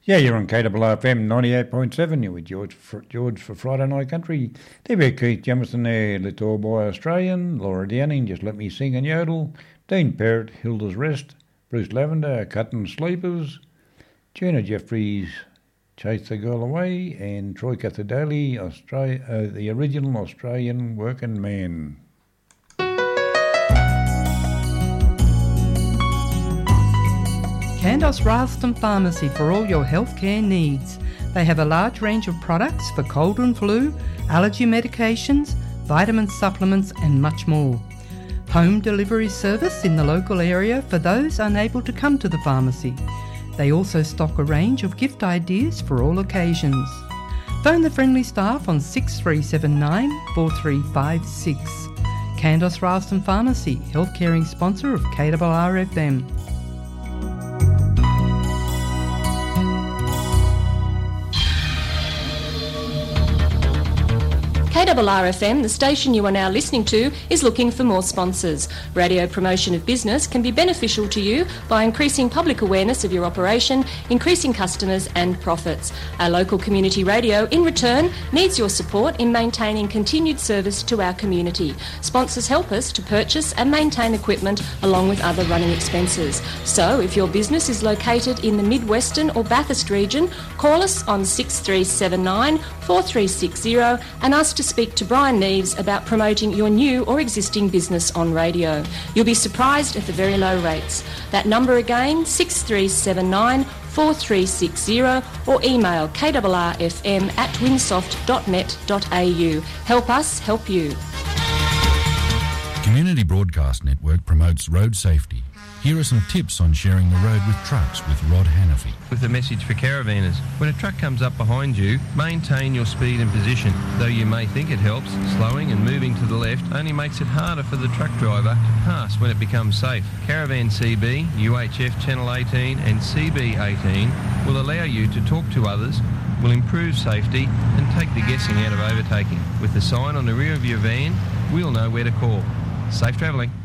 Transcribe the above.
Yeah, you're on KFM 98.7. You're with George for Friday Night Country. There be Keith Jamison there, Little Boy Australian, Laura Downing, Just Let Me Sing and Yodel, Dean Perrott, Hilda's Rest, Bruce Lavender, Cutting Sleepers, Gina Jeffries, Chase the Girl Away, and Troy Cathedali, the original Australian working man. Candos Ralston Pharmacy for all your healthcare needs. They have a large range of products for cold and flu, allergy medications, vitamin supplements and much more. Home delivery service in the local area for those unable to come to the pharmacy. They also stock a range of gift ideas for all occasions. Phone the friendly staff on 6379 4356. Candos Ralston Pharmacy, healthcaring sponsor of KRRFM. KRRFM, the station you are now listening to, is looking for more sponsors. Radio promotion of business can be beneficial to you by increasing public awareness of your operation, increasing customers and profits. Our local community radio, in return, needs your support in maintaining continued service to our community. Sponsors help us to purchase and maintain equipment along with other running expenses. So, if your business is located in the Mid-Western or Bathurst region, call us on 6379 4360 and ask to speak to Brian Neves about promoting your new or existing business on radio. You'll be surprised at the very low rates. That number again, 6379 4360, or email krrfm@winsoft.net.au. Help us help you. Community Broadcast Network promotes road safety. Here are some tips on sharing the road with trucks with Rod Hannafy. With a message for caravanners. When a truck comes up behind you, maintain your speed and position. Though you may think it helps, slowing and moving to the left only makes it harder for the truck driver to pass when it becomes safe. Caravan CB, UHF Channel 18 and CB18 will allow you to talk to others, will improve safety and take the guessing out of overtaking. With the sign on the rear of your van, we'll know where to call. Safe travelling.